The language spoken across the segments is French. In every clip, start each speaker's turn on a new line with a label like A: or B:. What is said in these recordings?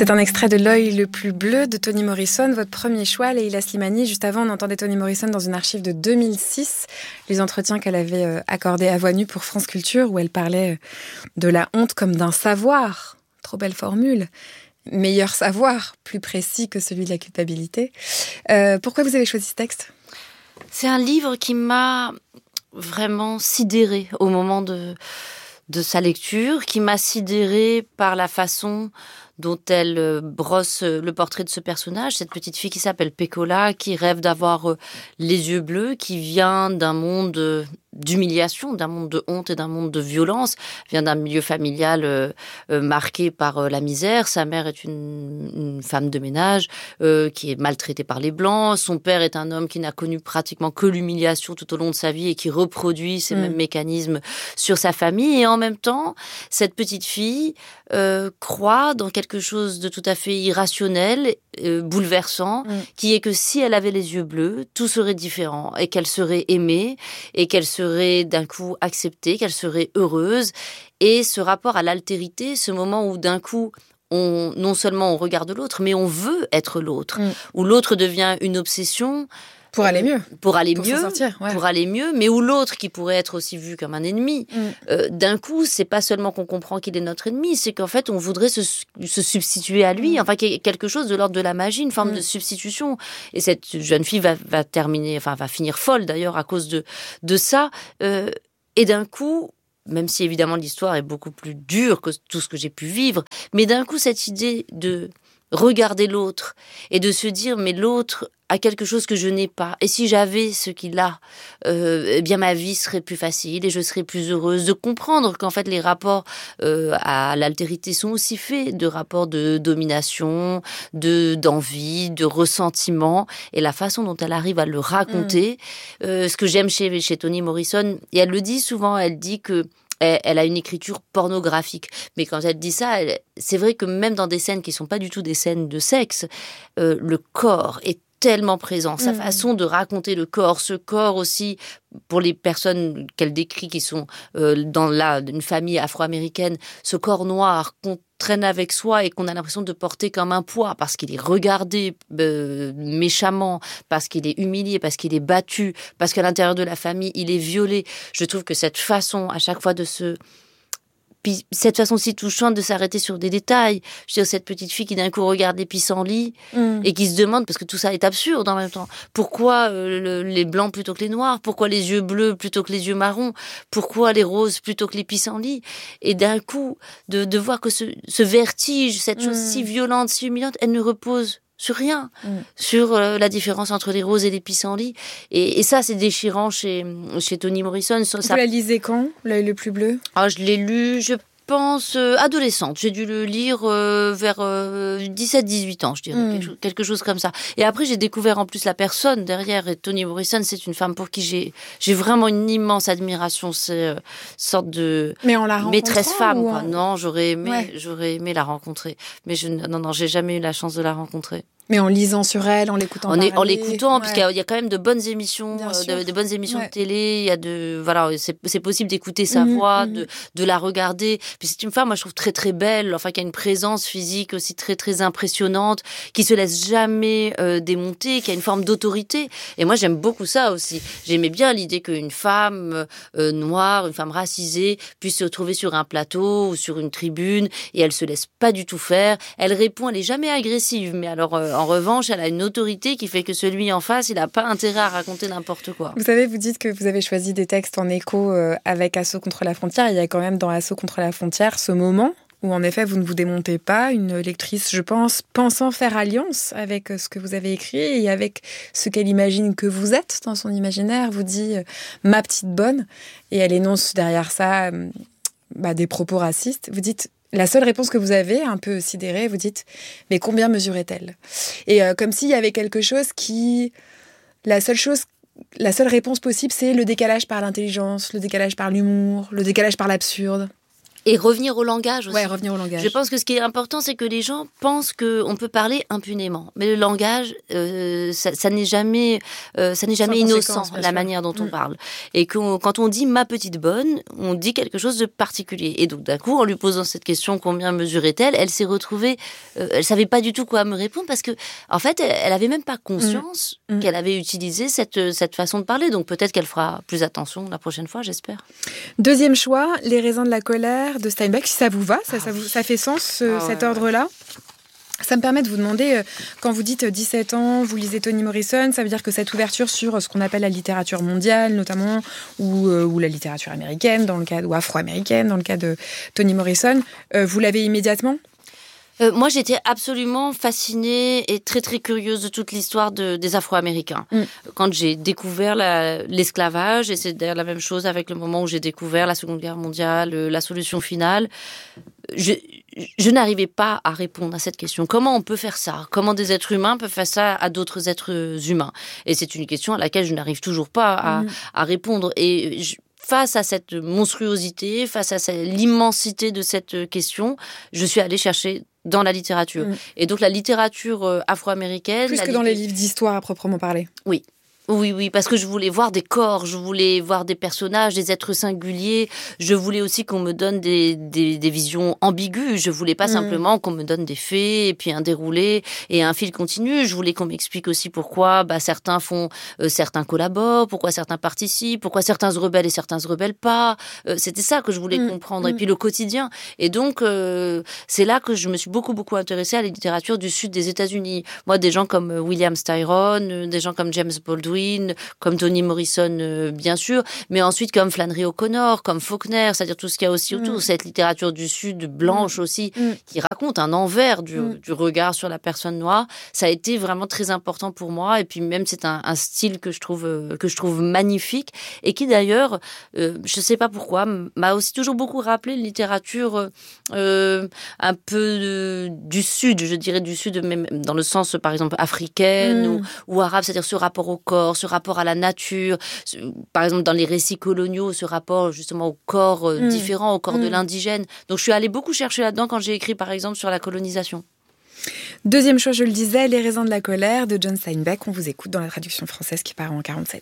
A: C'est un extrait de L'œil le plus bleu de Toni Morrison, votre premier choix, Leïla Slimani. Juste avant, on entendait Toni Morrison dans une archive de 2006, les entretiens qu'elle avait accordés à Voix nue pour France Culture, où elle parlait de la honte comme d'un savoir. Trop belle formule. Meilleur savoir, plus précis que celui de la culpabilité. Pourquoi vous avez choisi ce texte ?
B: C'est un livre qui m'a vraiment sidérée au moment de sa lecture, qui m'a sidérée par la façon dont elle brosse le portrait de ce personnage, cette petite fille qui s'appelle Pecola, qui rêve d'avoir les yeux bleus, qui vient d'un monde d'humiliation, d'un monde de honte et d'un monde de violence, vient d'un milieu familial marqué par la misère. Sa mère est une femme de ménage qui est maltraitée par les Blancs. Son père est un homme qui n'a connu pratiquement que l'humiliation tout au long de sa vie et qui reproduit ces mêmes mécanismes sur sa famille. Et en même temps, cette petite fille croit dans quelque chose de tout à fait irrationnel, bouleversant, qui est que si elle avait les yeux bleus, tout serait différent et qu'elle serait aimée et qu'elle serait d'un coup acceptée, qu'elle serait heureuse. Et ce rapport à l'altérité, ce moment où d'un coup, non seulement on regarde l'autre, mais on veut être l'autre, où l'autre devient une obsession.
A: Pour aller mieux.
B: Pour aller
A: pour
B: mieux.
A: S'en sortir, ouais.
B: Pour aller mieux, mais où l'autre, qui pourrait être aussi vu comme un ennemi, d'un coup, c'est pas seulement qu'on comprend qu'il est notre ennemi, c'est qu'en fait, on voudrait se substituer à lui, enfin, quelque chose de l'ordre de la magie, une forme de substitution. Et cette jeune fille va finir folle, d'ailleurs, à cause de ça. Et d'un coup, même si évidemment l'histoire est beaucoup plus dure que tout ce que j'ai pu vivre, mais d'un coup, cette idée de regarder l'autre et de se dire, mais l'autre a quelque chose que je n'ai pas. Et si j'avais ce qu'il a, eh bien ma vie serait plus facile et je serais plus heureuse. De comprendre qu'en fait les rapports à l'altérité sont aussi faits de rapports de domination, d'envie, de ressentiment. Et la façon dont elle arrive à le raconter, ce que j'aime chez Toni Morrison, et elle le dit souvent, elle dit que elle a une écriture pornographique. Mais quand elle dit ça, c'est vrai que même dans des scènes qui ne sont pas du tout des scènes de sexe, le corps est tellement présent. Sa façon de raconter le corps, ce corps aussi, pour les personnes qu'elle décrit qui sont dans une famille afro-américaine, ce corps noir qu'on traîne avec soi et qu'on a l'impression de porter comme un poids parce qu'il est regardé méchamment, parce qu'il est humilié, parce qu'il est battu, parce qu'à l'intérieur de la famille, il est violé. Je trouve que cette façon, à chaque fois puis cette façon si touchante de s'arrêter sur des détails. Je veux dire, cette petite fille qui d'un coup regarde les pissenlits et qui se demande, parce que tout ça est absurde en même temps, pourquoi les blancs plutôt que les noirs, pourquoi les yeux bleus plutôt que les yeux marrons, pourquoi les roses plutôt que les pissenlits. Et d'un coup, de voir que ce vertige, cette chose si violente, si humiliante, elle ne repose sur rien, sur la différence entre les roses et les pissenlits. Et ça, c'est déchirant chez Toni Morrison.
A: Vous la lisez quand, L'œil le plus bleu ?
B: Je l'ai lu, je pense, adolescente. J'ai dû le lire vers 17-18 ans, je dirais, quelque chose comme ça. Et après, j'ai découvert en plus la personne derrière. Et Toni Morrison, c'est une femme pour qui j'ai vraiment une immense admiration. C'est une sorte de maîtresse femme, quoi. Non, j'aurais aimé la rencontrer. Mais non, j'ai jamais eu la chance de la rencontrer.
A: Mais en lisant sur elle, en l'écoutant parler.
B: En l'écoutant, puisqu'il y a quand même de bonnes émissions, de bonnes émissions de télé. Il y a c'est possible d'écouter sa voix, de la regarder. Puis c'est une femme, moi je trouve très très belle, enfin qui a une présence physique aussi très très impressionnante, qui se laisse jamais démonter, qui a une forme d'autorité. Et moi j'aime beaucoup ça aussi. J'aimais bien l'idée qu'une femme noire, une femme racisée, puisse se retrouver sur un plateau ou sur une tribune et elle se laisse pas du tout faire. Elle répond, elle est jamais agressive, mais alors en revanche, elle a une autorité qui fait que celui en face, il n'a pas intérêt à raconter n'importe quoi.
A: Vous savez, vous dites que vous avez choisi des textes en écho avec Assaut contre la frontière. Il y a quand même dans Assaut contre la frontière ce moment où en effet vous ne vous démontez pas, une lectrice, je pense, pensant faire alliance avec ce que vous avez écrit et avec ce qu'elle imagine que vous êtes dans son imaginaire, vous dit « ma petite bonne » et elle énonce derrière ça des propos racistes. Vous dites... La seule réponse que vous avez, un peu sidérée, vous dites « mais combien mesurait-elle » Et comme s'il y avait quelque chose qui... La seule réponse possible, c'est le décalage par l'intelligence, le décalage par l'humour, le décalage par l'absurde.
B: Et revenir au langage aussi.
A: Ouais, revenir au langage.
B: Je pense que ce qui est important, c'est que les gens pensent qu'on peut parler impunément. Mais le langage, ça n'est jamais innocent, la manière dont on parle. Et quand on dit « ma petite bonne », on dit quelque chose de particulier. Et donc, d'un coup, en lui posant cette question « combien mesurait-elle ?», elle s'est retrouvée... elle savait pas du tout quoi me répondre parce que, en fait, elle avait même pas conscience qu'elle avait utilisé cette façon de parler. Donc, peut-être qu'elle fera plus attention la prochaine fois, j'espère.
A: Deuxième choix, Les raisins de la colère de Steinbeck, si ça vous va, ça fait sens, cet ordre-là. Ça me permet de vous demander, quand vous dites 17 ans, vous lisez Toni Morrison, ça veut dire que cette ouverture sur ce qu'on appelle la littérature mondiale, notamment, ou la littérature américaine, ou afro-américaine, dans le cas de Toni Morrison, vous l'avez immédiatement ?
B: Moi, j'étais absolument fascinée et très, très curieuse de toute l'histoire des Afro-Américains. Quand j'ai découvert l'esclavage, et c'est d'ailleurs la même chose avec le moment où j'ai découvert la Seconde Guerre mondiale, la solution finale, je n'arrivais pas à répondre à cette question. Comment on peut faire ça ? Comment des êtres humains peuvent faire ça à d'autres êtres humains ? Et c'est une question à laquelle je n'arrive toujours pas à répondre. Et face à cette monstruosité, face à l'immensité de cette question, je suis allée chercher dans la littérature. Et donc la littérature afro-américaine...
A: Plus que dans les livres d'histoire à proprement parler.
B: Oui. Oui, parce que je voulais voir des corps, je voulais voir des personnages, des êtres singuliers. Je voulais aussi qu'on me donne des visions ambiguës. Je voulais pas simplement qu'on me donne des faits et puis un déroulé et un fil continu. Je voulais qu'on m'explique aussi pourquoi certains font, certains collaborent, pourquoi certains participent, pourquoi certains se rebellent et certains se rebellent pas. C'était ça que je voulais comprendre. Et puis le quotidien. Et donc, c'est là que je me suis beaucoup intéressée à la littérature du sud des États-Unis. Moi, des gens comme William Styron, des gens comme James Baldwin, comme Toni Morrison, bien sûr, mais ensuite comme Flannery O'Connor, comme Faulkner, c'est-à-dire tout ce qu'il y a aussi autour, cette littérature du Sud, blanche aussi, qui raconte un envers du regard sur la personne noire. Ça a été vraiment très important pour moi, et puis même c'est un style que je trouve magnifique, et qui d'ailleurs, je sais pas pourquoi, m'a aussi toujours beaucoup rappelé une littérature un peu du Sud, je dirais du Sud, même dans le sens, par exemple, africaine ou arabe, c'est-à-dire ce rapport au corps, ce rapport à la nature, par exemple dans les récits coloniaux, ce rapport justement au corps différent, au corps de l'indigène. Donc je suis allée beaucoup chercher là-dedans quand j'ai écrit par exemple sur la colonisation.
A: Deuxième choix, je le disais, Les raisins de la colère de John Steinbeck. On vous écoute dans la traduction française qui paraît en 1947.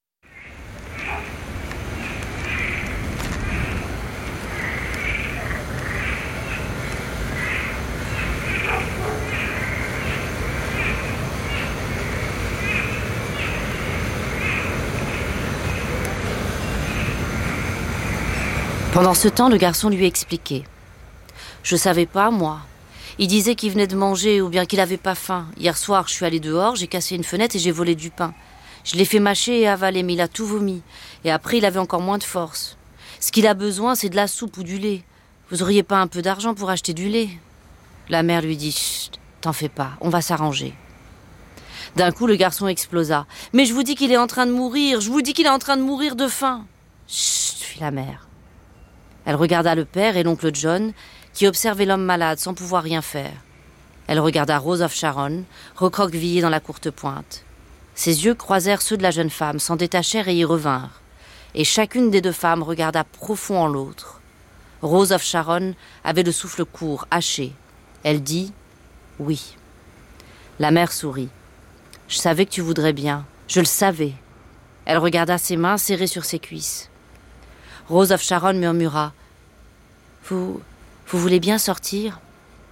B: Pendant ce temps, le garçon lui expliquait. Je savais pas, moi. Il disait qu'il venait de manger ou bien qu'il avait pas faim. Hier soir, je suis allée dehors, j'ai cassé une fenêtre et j'ai volé du pain. Je l'ai fait mâcher et avaler, mais il a tout vomi. Et après, il avait encore moins de force. Ce qu'il a besoin, c'est de la soupe ou du lait. Vous auriez pas un peu d'argent pour acheter du lait ? La mère lui dit « Chut, t'en fais pas, on va s'arranger. » D'un coup, le garçon explosa. « Mais je vous dis qu'il est en train de mourir, je vous dis qu'il est en train de mourir de faim. » « Chut, fit la mère. Elle regarda le père et l'oncle John, qui observaient l'homme malade sans pouvoir rien faire. Elle regarda Rose of Sharon, recroquevillée dans la courte pointe. Ses yeux croisèrent ceux de la jeune femme, s'en détachèrent et y revinrent. Et chacune des deux femmes regarda profond en l'autre. Rose of Sharon avait le souffle court, haché. Elle dit « Oui ». La mère sourit. « Je savais que tu voudrais bien. Je le savais. » Elle regarda ses mains serrées sur ses cuisses. Rose of Sharon murmura « Vous voulez bien sortir, tous ?»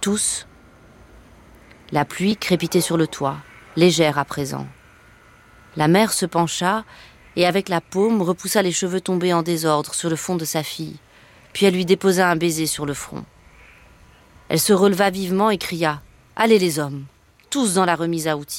B: La pluie crépitait sur le toit, légère à présent. La mère se pencha et avec la paume repoussa les cheveux tombés en désordre sur le front de sa fille, puis elle lui déposa un baiser sur le front. Elle se releva vivement et cria « Allez les hommes, tous dans la remise à outils !»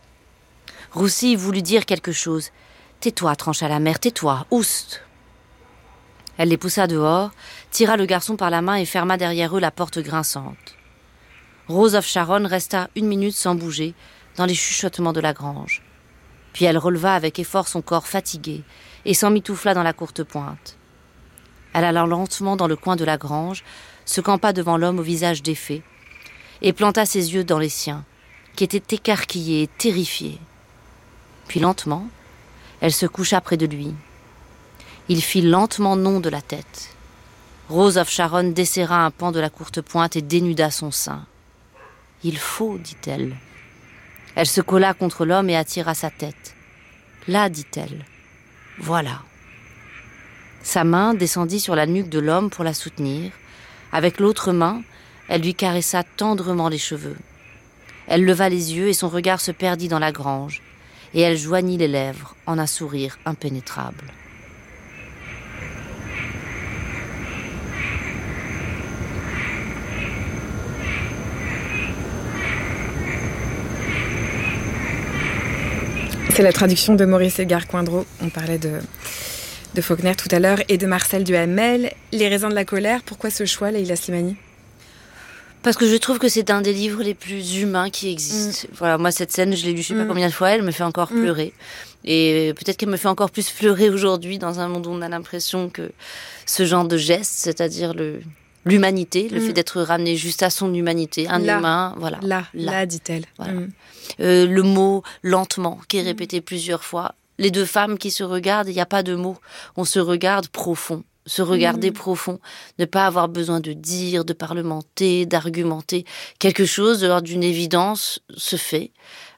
B: Roussi voulut dire quelque chose. « Tais-toi, trancha la mère, tais-toi, oust !» Elle les poussa dehors, tira le garçon par la main et ferma derrière eux la porte grinçante. Rose of Sharon resta 1 minute sans bouger, dans les chuchotements de la grange. Puis elle releva avec effort son corps fatigué et s'emmitoufla dans la courte pointe. Elle alla lentement dans le coin de la grange, se campa devant l'homme au visage défait, et planta ses yeux dans les siens, qui étaient écarquillés et terrifiés. Puis lentement, elle se coucha près de lui. Il fit lentement non de la tête. Rose of Sharon desserra un pan de la courte pointe et dénuda son sein. « Il faut, dit-elle. » Elle se colla contre l'homme et attira sa tête. « Là, dit-elle. Voilà. » Sa main descendit sur la nuque de l'homme pour la soutenir. Avec l'autre main, elle lui caressa tendrement les cheveux. Elle leva les yeux et son regard se perdit dans la grange. Et elle joignit les lèvres en un sourire impénétrable.
A: C'est la traduction de Maurice Edgar Coindreau. On parlait de Faulkner tout à l'heure et de Marcel Duhamel. Les raisins de la colère, pourquoi ce choix, Leïla Slimani ?
B: Parce que je trouve que c'est un des livres les plus humains qui existent. Voilà, moi, cette scène, je l'ai lue je sais pas combien de fois, elle me fait encore pleurer. Et peut-être qu'elle me fait encore plus pleurer aujourd'hui, dans un monde où on a l'impression que ce genre de geste, c'est-à-dire l'humanité, le fait d'être ramené juste à son humanité, un humain, voilà.
A: Là, dit-elle.
B: Voilà. Le mot « lentement » qui est répété plusieurs fois. Les deux femmes qui se regardent, il n'y a pas de mots. On se regarde profond. Se regarder profond, ne pas avoir besoin de dire, de parlementer, d'argumenter. Quelque chose de l'ordre d'une évidence se fait,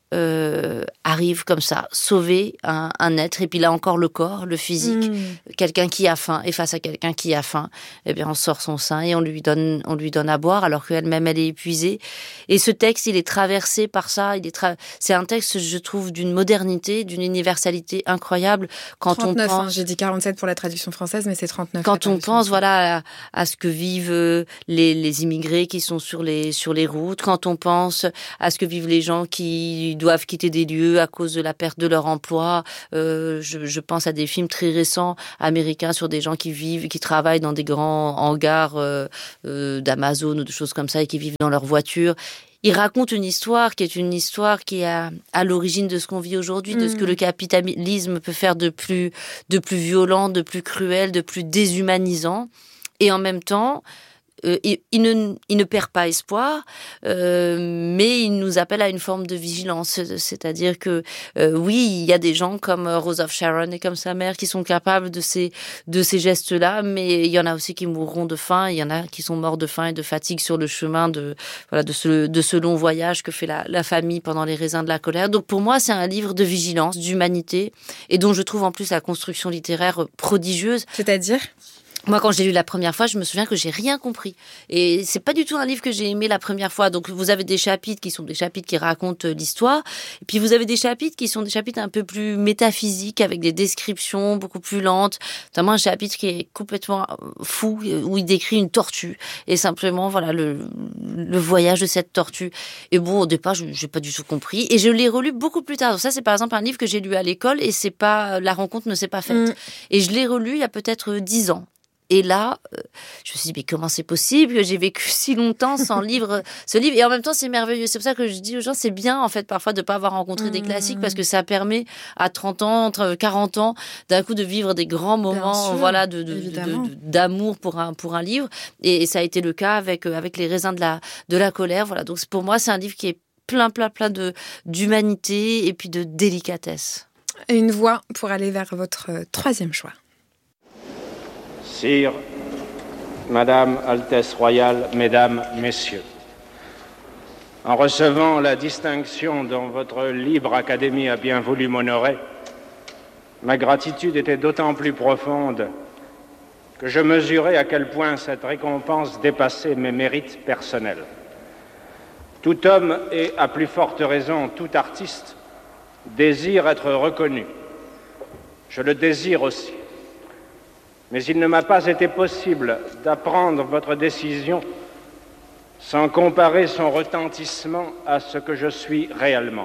B: arrive comme ça, sauver un être. Et puis là encore le corps, le physique, quelqu'un qui a faim. Et face à quelqu'un qui a faim, eh bien on sort son sein et on lui donne à boire alors qu'elle-même elle est épuisée. Et ce texte, il est traversé par ça. C'est un texte, je trouve, d'une modernité, d'une universalité incroyable. Quand
A: 39,
B: on pense,
A: j'ai dit 47 pour la traduction française, mais c'est 39.
B: Quand on pense, voilà, à ce que vivent les immigrés qui sont sur les routes, quand on pense à ce que vivent les gens qui doivent quitter des lieux à cause de la perte de leur emploi, je pense à des films très récents américains sur des gens qui travaillent dans des grands hangars d'Amazon ou de choses comme ça et qui vivent dans leur voiture. Il raconte une histoire qui est à l'origine de ce qu'on vit aujourd'hui, de ce que le capitalisme peut faire de plus violent, de plus cruel, de plus déshumanisant. Et en même temps, il ne perd pas espoir, mais il nous appelle à une forme de vigilance. C'est-à-dire que, oui, il y a des gens comme Rose of Sharon et comme sa mère qui sont capables de ces gestes-là, mais il y en a aussi qui mourront de faim, il y en a qui sont morts de faim et de fatigue sur le chemin de ce long voyage que fait la famille pendant les raisins de la colère. Donc pour moi, c'est un livre de vigilance, d'humanité, et dont je trouve en plus la construction littéraire prodigieuse.
A: C'est-à-dire ?
B: Moi, quand je l'ai lu la première fois, je me souviens que j'ai rien compris. Et c'est pas du tout un livre que j'ai aimé la première fois. Donc, vous avez des chapitres qui sont des chapitres qui racontent l'histoire. Et puis, vous avez des chapitres qui sont des chapitres un peu plus métaphysiques, avec des descriptions beaucoup plus lentes. Notamment un chapitre qui est complètement fou, où il décrit une tortue. Et simplement, voilà, le voyage de cette tortue. Et bon, au départ, j'ai pas du tout compris. Et je l'ai relu beaucoup plus tard. Donc ça, c'est par exemple un livre que j'ai lu à l'école et la rencontre ne s'est pas faite. Et je l'ai relu il y a peut-être 10 ans. Et là, je me suis dit, mais comment c'est possible que j'ai vécu si longtemps sans ce livre. Et en même temps, c'est merveilleux. C'est pour ça que je dis aux gens, c'est bien, en fait, parfois, de ne pas avoir rencontré des classiques, parce que ça permet, à 30 ans, 40 ans, d'un coup, de vivre des grands moments, voilà, d'amour pour un livre. Et ça a été le cas avec les raisins de la colère. Voilà. Donc, pour moi, c'est un livre qui est plein d'humanité et puis de délicatesse.
A: Une voix pour aller vers votre troisième choix.
C: Sire, Madame, Altesse Royale, Mesdames, Messieurs, en recevant la distinction dont votre libre académie a bien voulu m'honorer, ma gratitude était d'autant plus profonde que je mesurais à quel point cette récompense dépassait mes mérites personnels. Tout homme et, à plus forte raison, tout artiste désire être reconnu. Je le désire aussi. Mais il ne m'a pas été possible d'apprendre votre décision sans comparer son retentissement à ce que je suis réellement.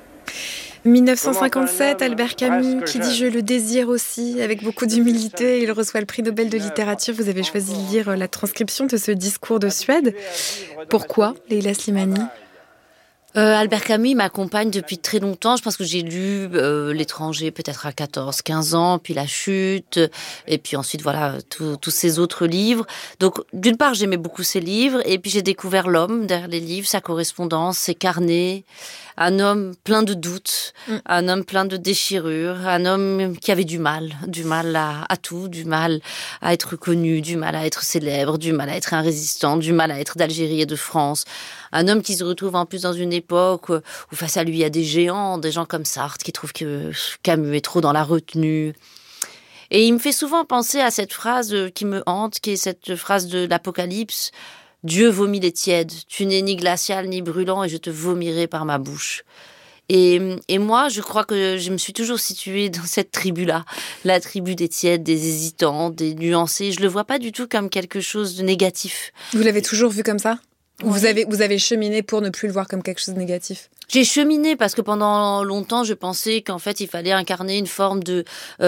A: 1957, Albert Camus, qui dit « Je le désire aussi », avec beaucoup d'humilité. Il reçoit le prix Nobel de littérature. Vous avez choisi de lire la transcription de ce discours de Suède. Pourquoi, Leïla Slimani ?
B: Albert Camus m'accompagne depuis très longtemps. Je pense que j'ai lu L'étranger peut-être à 14, 15 ans, puis La Chute, et puis ensuite voilà tous ces autres livres. Donc d'une part j'aimais beaucoup ces livres, et puis j'ai découvert l'homme derrière les livres, sa correspondance, ses carnets. Un homme plein de doutes, un homme plein de déchirures, un homme qui avait du mal à tout, du mal à être connu, du mal à être célèbre, du mal à être un résistant, du mal à être d'Algérie et de France. Un homme qui se retrouve en plus dans une époque où face à lui il y a des géants, des gens comme Sartre qui trouvent que Camus est trop dans la retenue. Et il me fait souvent penser à cette phrase qui me hante, qui est cette phrase de l'Apocalypse. Dieu vomit les tièdes, tu n'es ni glacial ni brûlant et je te vomirai par ma bouche. Et moi, je crois que je me suis toujours située dans cette tribu-là, la tribu des tièdes, des hésitants, des nuancés. Je le vois pas du tout comme quelque chose de négatif.
A: Vous l'avez toujours vu comme ça ?
B: Oui.
A: Vous avez cheminé pour ne plus le voir comme quelque chose de négatif ?
B: J'ai cheminé parce que pendant longtemps, je pensais qu'en fait, il fallait incarner une forme de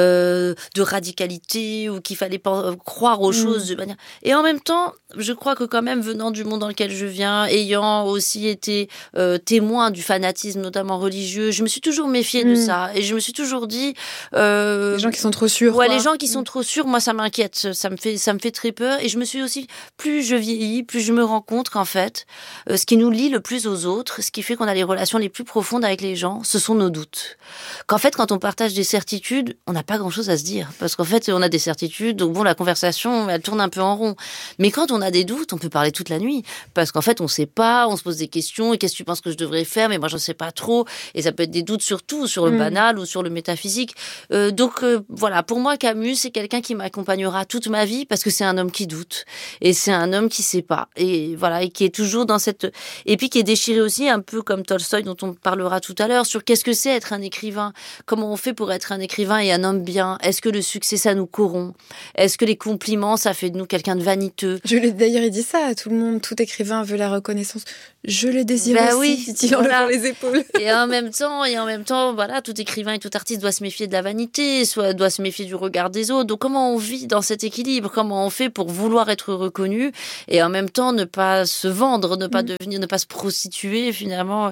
B: radicalité ou qu'il fallait croire aux choses de manière... Et en même temps, je crois que quand même, venant du monde dans lequel je viens, ayant aussi été témoin du fanatisme, notamment religieux, je me suis toujours méfiée de ça. Et je me suis toujours dit...
A: les gens qui sont trop sûrs.
B: Ouais, les gens qui sont trop sûrs, moi, ça m'inquiète. Ça me fait très peur. Et je me suis aussi... Plus je vieillis, plus je me rends compte qu'en fait, ce qui nous lie le plus aux autres, ce qui fait qu'on a les relations les plus profondes avec les gens, ce sont nos doutes. Qu'en fait, quand on partage des certitudes, on n'a pas grand-chose à se dire. Parce qu'en fait, on a des certitudes, donc bon, la conversation, elle tourne un peu en rond. Mais quand on a des doutes, on peut parler toute la nuit. Parce qu'en fait, on sait pas, on se pose des questions, et qu'est-ce que tu penses que je devrais faire? Mais moi, j'en sais pas trop. Et ça peut être des doutes sur tout, sur le banal ou sur le métaphysique. Donc, voilà, pour moi, Camus, c'est quelqu'un qui m'accompagnera toute ma vie, parce que c'est un homme qui doute. Et c'est un homme qui sait pas. Et voilà, et qui est toujours dans cette... Et puis qui est déchiré aussi, un peu comme Tolstoï, dont on parlera tout à l'heure, sur qu'est-ce que c'est être un écrivain. Comment on fait pour être un écrivain et un homme bien? Est-ce que le succès, ça nous corrompt? Est-ce que les compliments, ça fait de nous quelqu'un de vaniteux?
A: D'ailleurs, il dit ça à tout le monde. Tout écrivain veut la reconnaissance. Je le désire aussi,
B: oui,
A: dit-il en levant les épaules.
B: Et en même temps, voilà, tout écrivain et tout artiste doit se méfier de la vanité, soit doit se méfier du regard des autres. Donc, comment on vit dans cet équilibre? Comment on fait pour vouloir être reconnu et en même temps ne pas se vendre, ne pas devenir, ne pas se prostituer finalement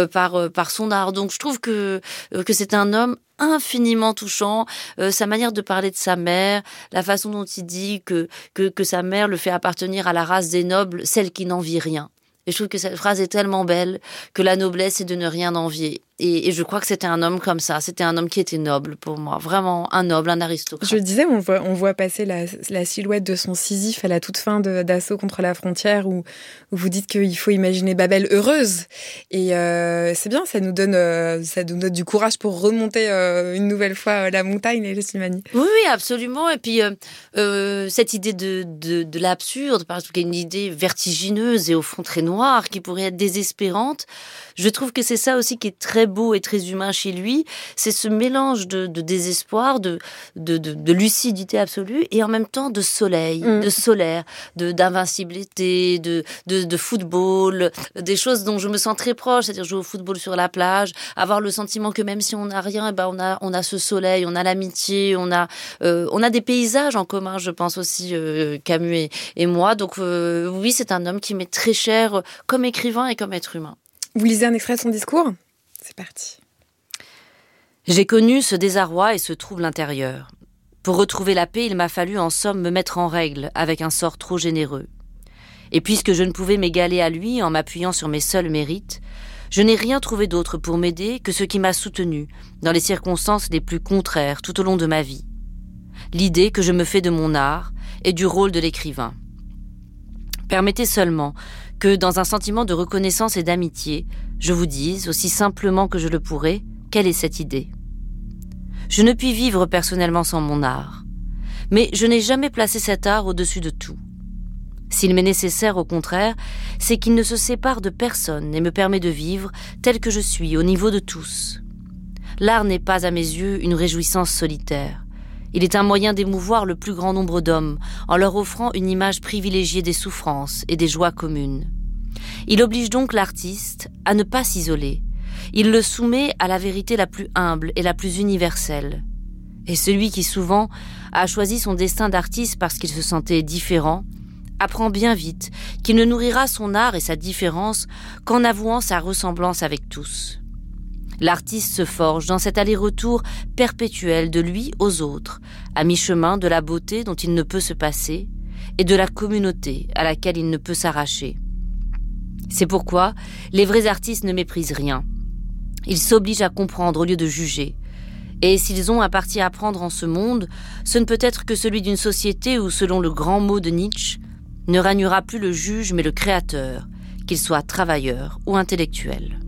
B: par son art. Donc, je trouve que c'est un homme infiniment touchant, sa manière de parler de sa mère, la façon dont il dit que sa mère le fait appartenir à la race des nobles, celle qui n'envie rien. Et je trouve que cette phrase est tellement belle que la noblesse, c'est de ne rien envier. Et je crois que c'était un homme comme ça. C'était un homme qui était noble pour moi. Vraiment un noble, un aristocrate.
A: Je le disais, on voit passer la silhouette de son Sisyphe à la toute fin d'Assaut contre la frontière où vous dites qu'il faut imaginer Babel heureuse. Et c'est bien, ça nous donne du courage pour remonter une nouvelle fois la montagne, les Slimani.
B: Oui, absolument. Et puis, cette idée de l'absurde, parce qu'il y a une idée vertigineuse et au fond très noire qui pourrait être désespérante. Je trouve que c'est ça aussi qui est très beau et très humain chez lui. C'est ce mélange de désespoir, de lucidité absolue et en même temps de soleil, de solaire, d'invincibilité, de football, des choses dont je me sens très proche, c'est-à-dire jouer au football sur la plage, avoir le sentiment que même si on n'a rien, eh ben on a ce soleil, on a l'amitié, on a des paysages en commun, je pense aussi, Camus et moi. Donc oui, c'est un homme qui m'est très cher comme écrivain et comme être humain.
A: Vous lisez un extrait de son discours ? C'est parti.
B: J'ai connu ce désarroi et ce trouble intérieur. Pour retrouver la paix, il m'a fallu en somme me mettre en règle avec un sort trop généreux. Et puisque je ne pouvais m'égaler à lui en m'appuyant sur mes seuls mérites, je n'ai rien trouvé d'autre pour m'aider que ce qui m'a soutenu dans les circonstances les plus contraires tout au long de ma vie. L'idée que je me fais de mon art et du rôle de l'écrivain. Permettez seulement que, dans un sentiment de reconnaissance et d'amitié, je vous dise, aussi simplement que je le pourrai, quelle est cette idée. Je ne puis vivre personnellement sans mon art, mais je n'ai jamais placé cet art au-dessus de tout. S'il m'est nécessaire, au contraire, c'est qu'il ne se sépare de personne et me permet de vivre tel que je suis, au niveau de tous. L'art n'est pas, à mes yeux, une réjouissance solitaire. Il est un moyen d'émouvoir le plus grand nombre d'hommes, en leur offrant une image privilégiée des souffrances et des joies communes. Il oblige donc l'artiste à ne pas s'isoler. Il le soumet à la vérité la plus humble et la plus universelle. Et celui qui souvent a choisi son destin d'artiste parce qu'il se sentait différent, apprend bien vite qu'il ne nourrira son art et sa différence qu'en avouant sa ressemblance avec tous. L'artiste se forge dans cet aller-retour perpétuel de lui aux autres, à mi-chemin de la beauté dont il ne peut se passer et de la communauté à laquelle il ne peut s'arracher. C'est pourquoi les vrais artistes ne méprisent rien. Ils s'obligent à comprendre au lieu de juger. Et s'ils ont un parti à prendre en ce monde, ce ne peut être que celui d'une société où, selon le grand mot de Nietzsche, ne régnera plus le juge mais le créateur, qu'il soit travailleur ou intellectuel.